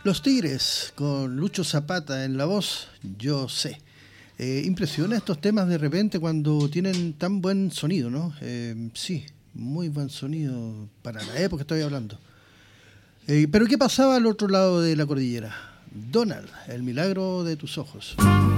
Los Tigres, con Lucho Zapata en la voz, yo sé. Impresiona estos temas de repente cuando tienen tan buen sonido, ¿no? Sí, muy buen sonido para la época que estoy hablando. Pero ¿qué pasaba al otro lado de la cordillera? Donald, el milagro de tus ojos.